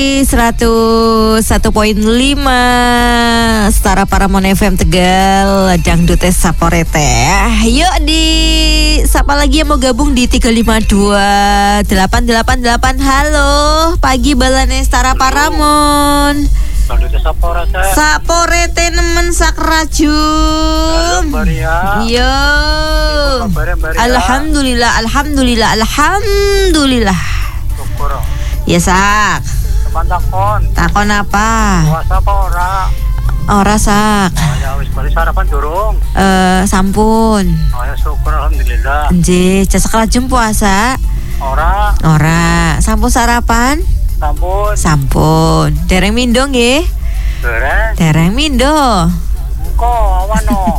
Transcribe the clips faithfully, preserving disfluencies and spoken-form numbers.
seratus satu koma lima Setara Paramount F M Tegal, Dangdute Saporete. Yuk di siapa lagi yang mau gabung di tiga lima dua delapan delapan delapan. Halo, pagi balane Setara Paramount. Dangdute Saporete. Saporete nemen sakrajum. Yo. Alhamdulillah, alhamdulillah, alhamdulillah. Syukur. Ya sak. Teman takon. Takon apa? Puasa apa ora? Ora sak. Oh ya wis bali sarapan durung. Eh sampun. Oh ya syukur alhamdulillah. Nggih, jasa kerajum puasa? Ora. Ora. Sampun sarapan? Sampun. Sampun. Dereng mindo nggih? Dereng. Dereng mindo. Engko awano.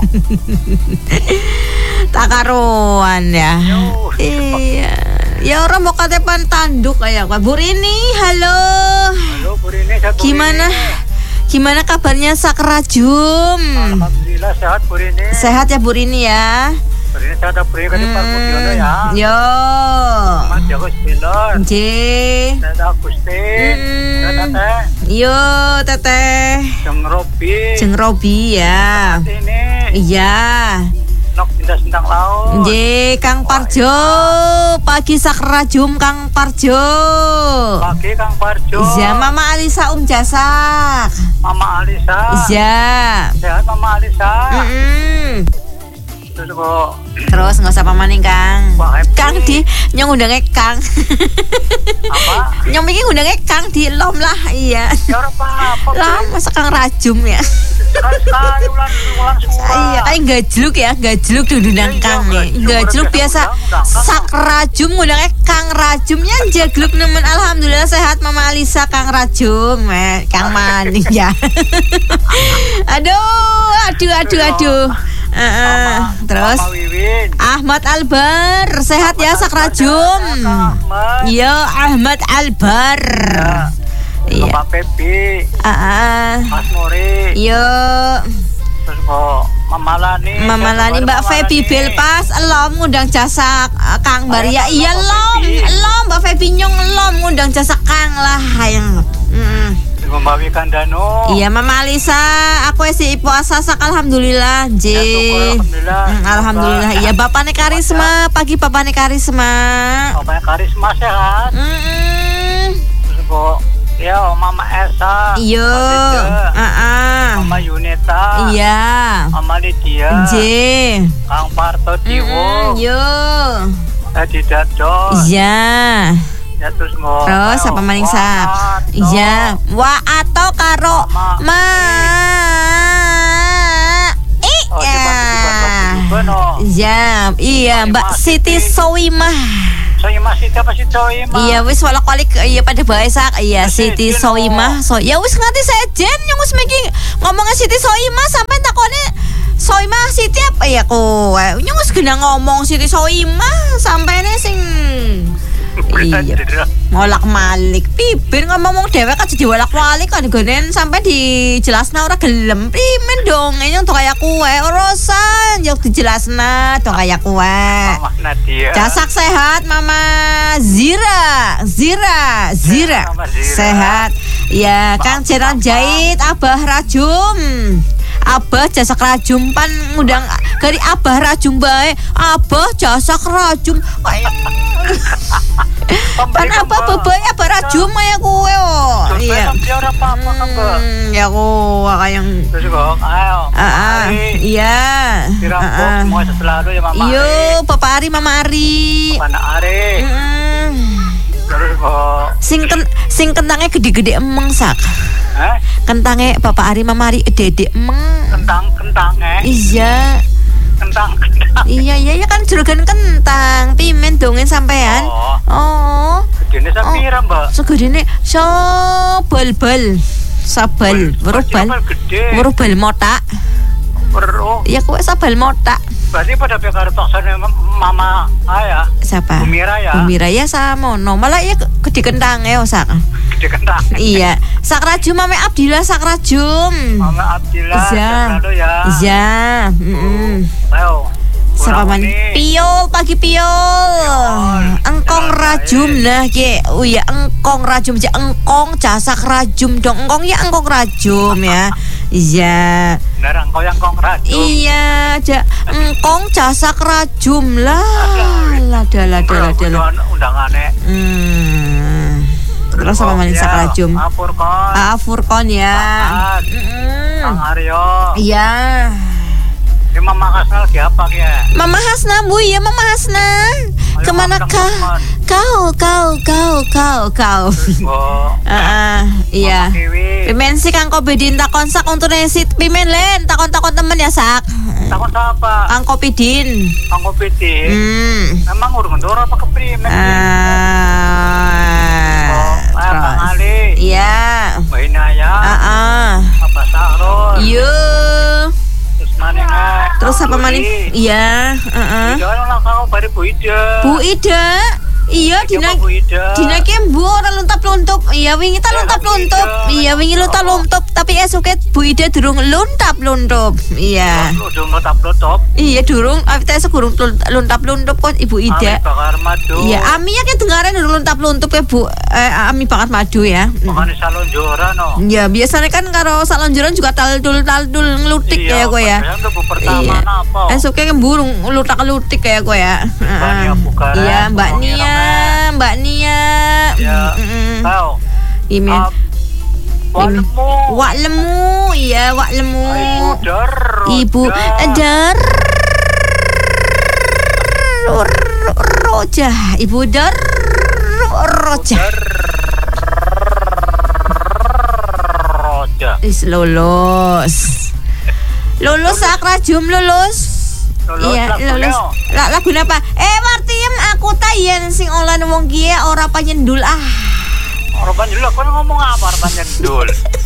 Tak karuan ya. Yo. Iya. Ya orang mau katepan tanduk kayak apa? Bu Rini, halo. Halo Bu Rini, saya Bu Gimana? Rini. Gimana kabarnya sakrajum? Alhamdulillah sehat Bu Rini. Sehat ya Bu Rini ya. Bu Rini sehat Bu Rini kan Pak Mudiono ya. Yo. Mas Jago Spiller. Nggih. Saya Agustin. Saya Teteh. Yo, Teteh. Jeng Robi. Jeng Robi ya. Ini. Iya. Nok bintang-bintang laut. Nggih, Kang Parjo. Pagi sakrajum Kang Parjo. Pagi Kang Parjo. Iya, Mama Alisa Um Jasak. Mama Alisa. Iya. Sehat Mama Alisa. Mm-mm. Terus kok. Terus nggak usah pamaning Kang. Wah, Kang di nyong undangnya Kang. Apa? Nyong mikir undangnya Kang di lom lah, iya. Ya ora apa-apa. Lah masa Kang rajum ya. Sekali-sekali ulang-ulang suara. Iya, kayak gajluk ya, gajluk dudundang Kang nih. Gajluk biasa sak rajum ngundangnya Kang rajumnya jagluk nemen. Alhamdulillah sehat Mama Alisa Kang rajum, eh, Kang maning ya. Aduh, aduh, aduh, aduh. Uh, uh, terus Mama Wiwin. Ahmad Albar sehat ya sakrajum. Yo Ahmad Albar. Iya. Bapak Pepi. Ah, uh, Mas Nuri. yo. Terus kok Mama Lani. Mama Lani Mbak Febi Belpas elom ngundang jasa Kang Baria. Iya lom, elom Mbak Febi nyong elom ngundang jasa Kang lah hayang. Heeh. Membawi Kandano. Iya Mama Alisa, aku isi puasa sak alhamdulillah, J. Ya, alhamdulillah. Hmm, alhamdulillah. Iya bapaknya Karisma, pagi bapaknya Karisma. Bapaknya Karisma sehat. Mm-mm. Terus kok ya Mama Esa. Iya. Heeh. Mama Yunita. Iya. Mama Lydia. J. Kang Parto Diwo. Yo. Edi Dados. Iya. Ya terus mau. Terus apa maning sak? Iya, wa atau karo ma. I. Iya, iya Mbak Siti Soimah. Soimah Siti apa sih Soimah? Iya wis walak-walik iya pada bae sak. Iya Siti Soimah. So ya wis nganti sejen yang wis making ngomongnya Siti Soimah sampai takone Soimah Siti apa ya kowe. Nyong wis genah ngomong Siti Soimah sampai ne sing iya ngolak malik pipir ngomong dewek kan jadi walak walik kan gonen sampai dijelasna ora gelem primen dong ini untuk kayak kue urusan yuk dijelasna dong kayak kue. Mama Nadia Jasak sehat Mama Zira Zira Zira sehat ya Kang Jeran Jahit Abah Rajum Abah jasa kerajum pan ngundang dari Abah Rajum bae Abah jasa kerajum pan apa bae Abah Rajum ya kowe oh iya ya kowe kayang terus kok ayo ah iya dirampok mau selalu ya Mama yo Papa Ari Mama Ari Mana Ari terus kok sing ken, sing kentangnya gede-gede emeng sak. Hah? Kentangnya Bapak Ari Mama Ari gede-gede emeng. Kentang kentangnya. Iya. Kentang kentang. Iya iya ya kan juragan kentang, pimen dongeng sampean. Oh. Oh. Gedene sapira, Mbak? Segedene sobal-bal. Sabal, berubal. Berubal motak. Bro. Ya kowe sabal motak. Berarti pada pekar toksane Mama Aya. Siapa? Bumira ya. Bumira ya sama no. Malah ya gede kentang ya sak. Gede kentang. Iya. Sakrajum Mame Abdillah Sakrajum. Mama Abdillah. Iya. Ya. Iya. Heeh. Ayo. Sapa man? Piol pagi piol. Engkong rajum nah ki. Oh ya engkong rajum aja engkong jasak rajum dong. Engkong ya engkong rajum ya. Iya. Bener engkong yang engkong rajum. Iya, aja engkong jasak rajum lah. Lada lada lada. Undangannya. Hmm. Terus apa manis sak rajum? Afurkon. Ah, Furkon ya. Heeh. Kang Aryo. Iya. Ini Mama Hasna lagi apa ya? Mama Hasna bu ya Mama Hasna. Kemanakah kau kau kau kau kau? Oh. Ah iya. Pimen sih kang kopi din takon sak untuk nesit pimen len takon takon temen ya sak. Takon siapa? Kang kopi din. Kang kopi din. Hmm. Emang urung ndoro apa keprimen? Ah. Kang Ali. Iya. Mbak Inaya. Ah ah. Apa Sahrul? Iya. Terus mana? Terus apa maning? Iya, heeh. Jangan lah kau bari Bu Ida. Bu Ida. Iya, dina dina ki mbu ora luntap-luntup. Iya, wingi ta luntap-luntup. Iya, wingi luntap-luntup, tapi esuke Bu Ida durung luntap-luntup. Iya. Durung luntap-luntup. Iya, durung, tapi esuk durung luntap-luntup kok Ibu Ida. Ami bakar madu. Iya, Ami ya ki dengaren durung luntap-luntup ya Bu. Eh, Ami bakar madu ya. Makane salonjoran no. Iya, biasanya kan karo salonjoran juga taldul-taldul ngelutik ya gue ya. Iya. Esuke burung lutak-lutik kayak gue ya. Iya, Mbak Nia. Mbak Nia. Ya. Tahu. Imen. Wak lemu. Wak lemu. Iya, wak lemu. Ibu dar. Ibu dar. Roja. Ibu dar. Roja. Roja. Is lolos. Lulus sak rajum lulus. Iya, lulus. Lah lagu apa? Eh, Martiem aku tayen sing olan wong kiye ora panyendul ah. Ora panyendul kok ngomong apa ora panyendul?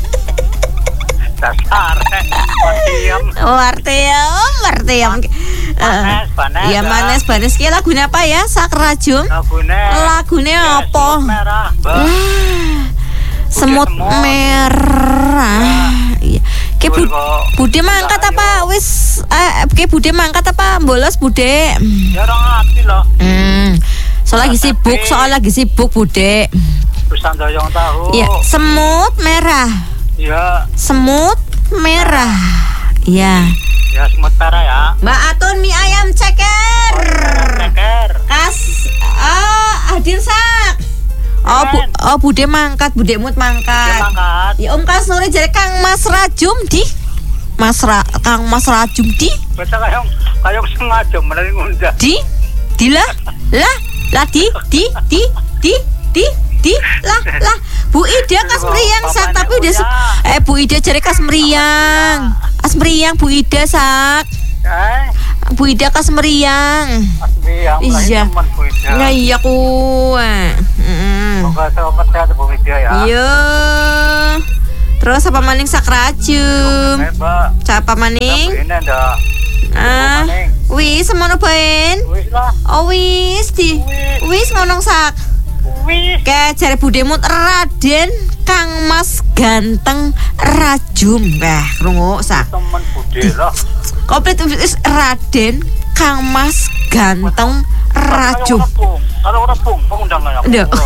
Dasar. Martiem. Martiem, Martiem. Panes, panes. Iya, manes, panes. Ki lagu apa ya? Sak rajum. Lagune. Lagune apa? Merah. Semut merah. Iya. Ke bu Bude mangkat apa wis eh ke Bude mangkat apa bolos Bude? Ya ora ngerti loh. Hmm. Soal lagi sibuk, soal lagi sibuk Bude. Pesan doyong tahu. Iya, semut merah. Iya. Semut merah. Iya. Ya semut merah ya. Mbak Atun mie ayam ceker. Oh, ceker. Kas ah hadir sak. Oh, bu, oh Bude mangkat, Bude mut mangkat. Mangkat. Ya Om Kas Nuri jadi Kang Mas Rajum di. Mas Ra, Kang Mas Rajum di. Betul kayong kayong sengaja menarik ngundang. Di, di lah, lah, lah di, di, di, di, di, di, lah, lah. Bu Ida kas meriang sak, tapi udah eh Bu Ida jadi kas meriang, kas meriang Bu Ida sak. Eh? Bu Ida kas meriang. Kas meriang. Iya. Nah iya ku. Semoga selamat sehat Bu Ida ya. Iya. Terus apa maning sak rajum? Siapa maning? Ini ndak. Ah, wis semono baen. Wis lah. Oh wis di. Wis ngonong sak. Wis. Ke jare budemut Raden Kang Mas ganteng rajum. Bah, krungu sak. Temen Bude lah. Komplit wis Raden Kang Mas ganteng rajum. Kalau ora pung, pengundangan ya. Ndak.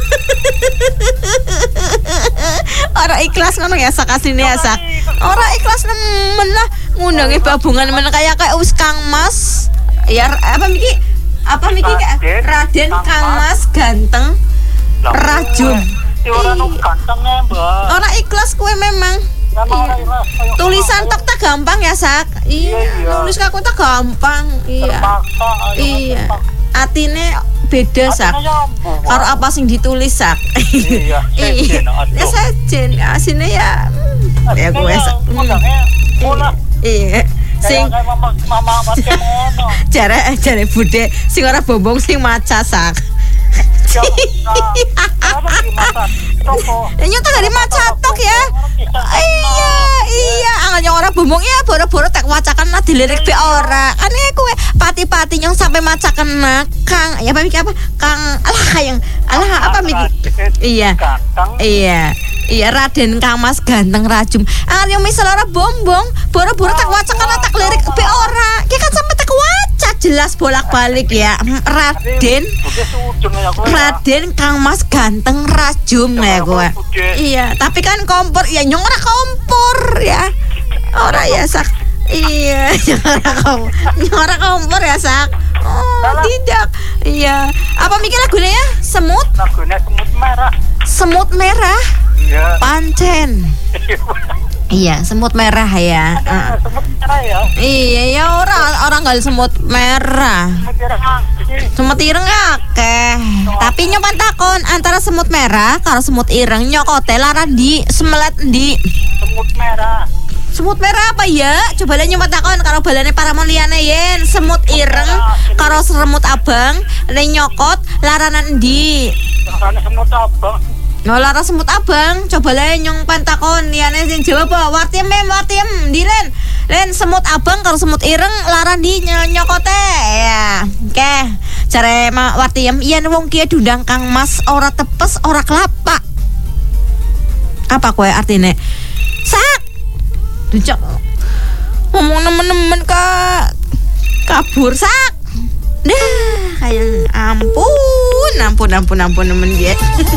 Ora ikhlas ngono ya sak asline ya sak. Ora ikhlas nemen lah ngundangi babungan men kaya kayak wis Kang Mas. Ya apa miki? Apa miki Raden Kang Mas ganteng rajum. Ora nu gantenge, Mbak. Ora ikhlas kowe memang. Tulisan tak tak gampang ya sak. Iya, nulis aku tak gampang. Iya. Iya. Atine beda sak. Karo apa sing ditulis sak. Iya. Ya sejen asine ya. Ya kowe sak. Iya. Sing mama mati ngono. Jare jare Bude sing ora bombong sing maca sak. Ya nyata dari macatok ya. Iya, iya, angane ora bombong ya boro-boro tak wacakan lah dilirik be ora. Kan kowe pati-pati nyong sampai macakan Kang. Ya apa mikir apa? Kang alah yang alah apa mikir? Iya. Iya. Iya Raden Kang Mas ganteng rajum. Angane yang misal ora bombong, boro-boro tak wacakan tak lirik be ora. Ki kan sampai tak wacak jelas bolak-balik ya. Raden Udah sujun ya kowe. Raden Kang Mas ganteng rajum ya kowe. Iya, tapi kan kompor ya nyong ora kompor ya. Ora ya sak. Iya, nyong ora kompor. Nyong ora kompor ya sak. Oh, tidak. Iya. Apa mikir lagunya ya? Semut? Lagunya semut merah. Semut merah. Iya. Pancen. Iya, semut merah ya. Uh. Semut merah ya. Iya, ya orang orang gal semut merah. Semut merah. Semut ireng akeh. Tapi nyoban takon antara semut merah karo semut ireng nyokote laran di semelet ndi? Semut merah. Semut merah apa ya? Coba lah nyoba takon karo balane Paramon liyane yen. Semut ireng karo semut abang le nyokot laranan ndi? Karena semut abang. No lara semut abang, coba lah nyong pantakon liyane sing jawab apa? Wartiem mem wartiem di len. Len semut abang karo semut ireng laran di nyokote ya. Oke. Jare ma wartiem yen wong kiye diundang Kang Mas ora tepes ora kelapa. Apa kowe artine? Sak. Dicok. Ngomong nemen-nemen Kak. Kabur sak. Dah, kayak ampun, ampun, ampun, ampun nemen dia.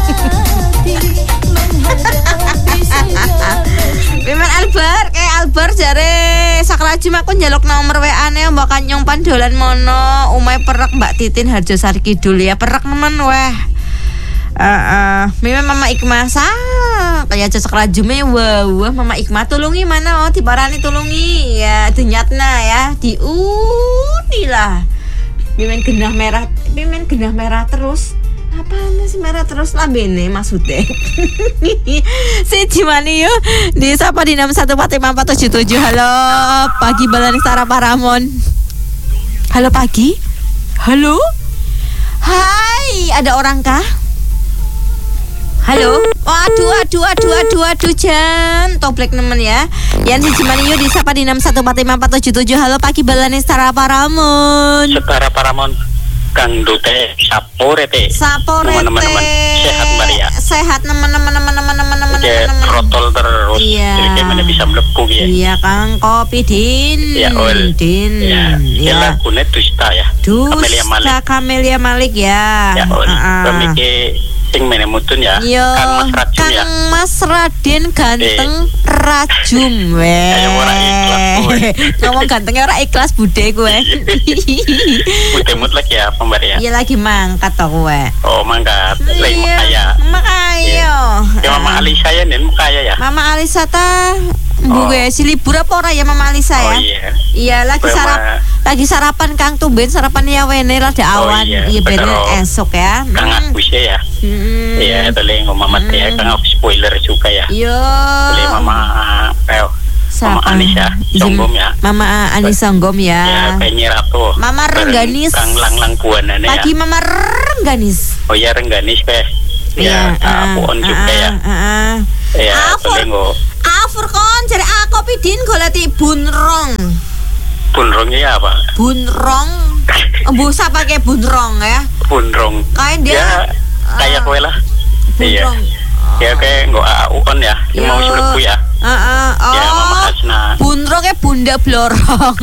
Memang Albar, kayak Albar jare sakrajum aku njaluk nomor W A-ne Mbak Kanyong Pandolan mono, umai perak Mbak Titin Harjosari Kidul ya, perak nemen weh. Uh, uh, memang Mama Ikmah sah kayak jasa kerajume wah wah Mama Ikmah tulungi mana oh dibarani tulungi ya dinyatna ya diudilah mimen genah merah mimen genah merah terus apa sih merah terus lambene maksudnya si Cimani yuk di sapa di enam satu empat lima empat tujuh tujuh. Halo pagi Balani Sara Paramon. Halo pagi. Halo. Hai, ada orang kah? Halo. Waduh, aduh, aduh, aduh, aduh, Jan. Toplek nemen ya. Yan si Cimani yuk disapa di enam satu empat lima empat tujuh tujuh. Halo pagi Balani Sara Paramon. Setara Paramon. Kang Dute sapore teh. Sapore teh. Sehat Maria. Sehat nemen-nemen nemen-nemen nemen-nemen nemen-nemen. Rotol terus. Iya. Jadi gimana bisa melepuh ya? Iya Kang Kopi Din. Ya ol. Din. Ya. Ya Iya. lagunya Dusta ya. Dusta Camelia Malik. Camelia Malik ya. Ya ol. Uh-uh. Pemikir sing menemutun ya. Yo, Kang Mas Rajum Kang ya. Mas Raden ganteng Eh. rajum weh. Kayak ora ikhlas gue. Ngomong gantengnya ora ikhlas bude gue. Mutemut lagi ya pembar ya. Iya lagi mangkat toh gue. Oh mangkat. Lagi Iya, makaya. makaya. Ya Mama Alisa ya nen makaya ya. Mama Alisa ta Oh. Bu gue si libur apa ora ya Mama Alisa Oh ya? iya. Iya lagi Mama- sarap lagi sarapan Kang tumben sarapan ya wene rada Oh, awan iya. iya ben Betul. esok ya. Kang Hmm. Agus ya. Hmm. Iya, tadi ngomong mati ya, Kang Agus spoiler juga ya. Yo. Boleh Mama, eh, Mama Siapa? Anis ya, Songgom ya. Mama Anis Songgom Ya, ya. penyi ratu. Mama Rengganis. Kang Lang-lang buana ya. Pagi Mama Rengganis. Oh ya Rengganis ke. Iya, Ya, Kak Puon juga ya. Heeh. Ya, Afur. boleh nggo. Afur kon jare aku pidin goleti bunrong. Bunrongnya ya apa? Bunrong. Embu sapa ke bunrong ya? Bunrong. Kayak dia Ya, kayak kowe lah. Iya. bunrong. Ya kayak nggo A U on ya, yang mau selebu ya. Heeh. Oh. Ya, Mama Asna. Bunrongnya bunda blorong.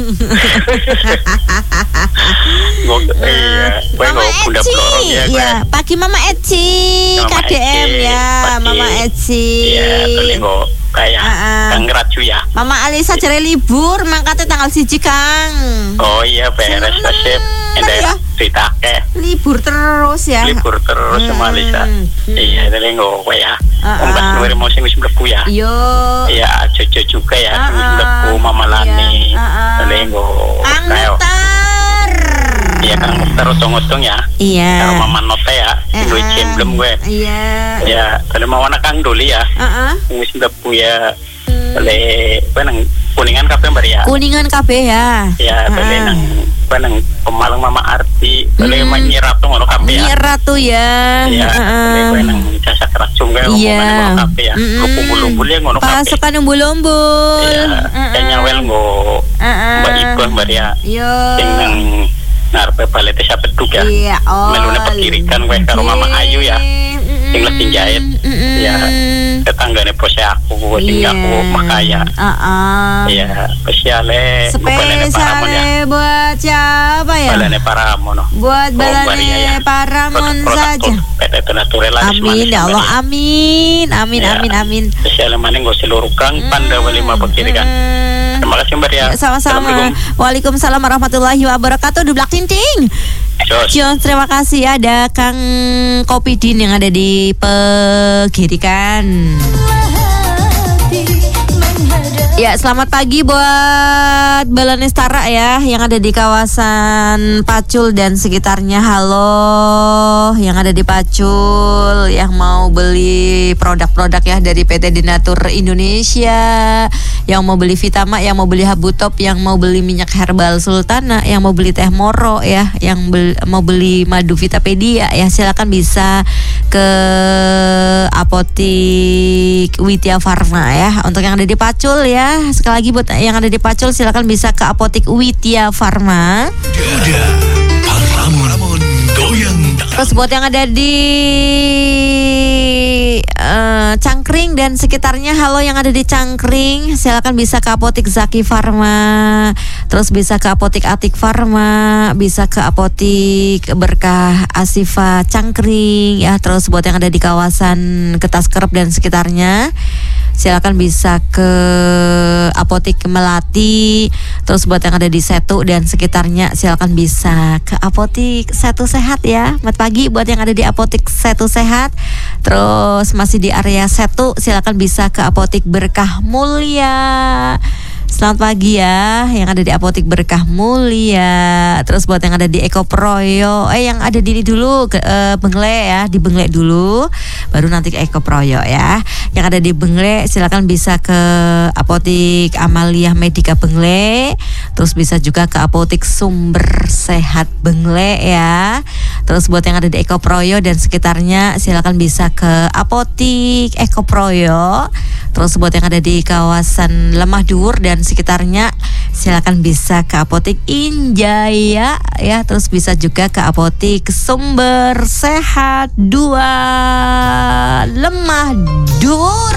Nggo iya, kowe Mama nggo bunda Eci, blorong ya kowe. ya. Pagi Mama Eci, Mama K D M Eci, ya, pagi. Mama Eci. Iya, boleh nggo kayak Ah, ah. Kang Raju ya. Mama Alisa jare libur, mangkate tanggal siji Kang. Oh iya beres Seneng nasib. kan Ende ya? cerita akeh. Libur terus ya. Libur terus sama Hmm. Lisa. Iya, tadi nggo kowe ya. Ah, Ongkas ah. nuwir mau sing wis mlebu ya. Yo. Iya, Jojo juga ya, Ah, sing wis ah. mlebu Mama Lani. Iya, ah, ah. Tadi nggo kayo. Angtar. Iya, Kang Mukhtar utong-utong ya. Iya. Karo Mama Note ya, sing duwe Ah, ah. jemblem gue. Iya. Ya, tadi mau anak Kang Doli ya. Heeh. Sing wis mlebu ya. Oleh apa nang Kuningan kabeh Mbak ya. Kuningan kabeh ya. Ya, boleh Ah. nang apa nang Pemalang Mama Arti, boleh Hmm. menyerap tuh ngono kabeh ya. Nyi Ratu ya. Iya, boleh kowe nang jasa kerajum kae Iya. omongan ngono kabeh ya. Mm-mm. Kumpul-kumpul ya ngono kabeh. Pasukan umbul-umbul. Iya, kayaknya wel nggo Heeh. Mbak Ibu Mbak ya. Yo. Sing nang ngarepe balai desa Beduk ya. Iya, oh. Melune pekirikan kowe karo Mama Ayu ya. Mm-mm. sing lagi jahit. Mm-mm. Ya tetanggane pose aku sing Iya. aku makaya. Heeh. Ya spesiale balane Paramon ya. Spesiale buat siapa ya? Balane Paramon. Buat Oh, Maria, balane ya. Paramon Produk- saja. P T Natural Amin ya Allah, amin, amin, Ya. amin, amin. Spesiale maning go seluruh kang Pandawa lima Bekiri kan. Mm. Terima kasih Mbak Ria. Sama-sama. Assalamualaikum. Waalaikumsalam warahmatullahi wabarakatuh. Dublak tinting. Jos. Jos, terima kasih ada Kang Kopidin yang ada di Pegirikan. Ya, selamat pagi buat Balanestara ya yang ada di kawasan Pacul dan sekitarnya. Halo, yang ada di Pacul yang mau beli produk-produk ya dari P T Dinatur Indonesia, yang mau beli Vitama, yang mau beli Habutop, yang mau beli minyak herbal Sultana, yang mau beli teh Moro ya, yang bel- mau beli madu Vitapedia ya, silakan bisa ke apotik Widya Farma ya. Untuk yang ada di Pacul ya, sekali lagi buat yang ada di Pacul silakan bisa ke apotik Widya Farma. Udah, Paramon goyang. Terus buat yang ada di eh, Cangkring dan sekitarnya, halo yang ada di Cangkring, silakan bisa ke apotik Zaki Farma. Terus bisa ke apotik Atik Farma, bisa ke apotik Berkah Asifa Cangkring ya. Terus buat yang ada di kawasan Ketaskerep dan sekitarnya, silakan bisa ke apotik Melati. Terus buat yang ada di Setu dan sekitarnya, silakan bisa ke apotik Setu Sehat ya. Selamat pagi buat yang ada di apotik Setu Sehat. Terus masih di area Setu, silakan bisa ke apotik Berkah Mulia. Selamat pagi ya yang ada di apotik Berkah Mulia. Terus buat yang ada di Eko Proyo, eh yang ada di ini dulu ke eh, Bengle ya, di Bengle dulu, baru nanti ke Eko Proyo ya. Yang ada di Bengle silakan bisa ke apotik Amalia Medika Bengle. Terus bisa juga ke apotik Sumber Sehat Bengle ya. Terus buat yang ada di Eko Proyo dan sekitarnya, silakan bisa ke apotik Eko Proyo. Terus buat yang ada di kawasan Lemah Dur dan sekitarnya, silakan bisa ke apotik Injaya ya. Terus bisa juga ke apotik Sumber Sehat dua Lemah Dur.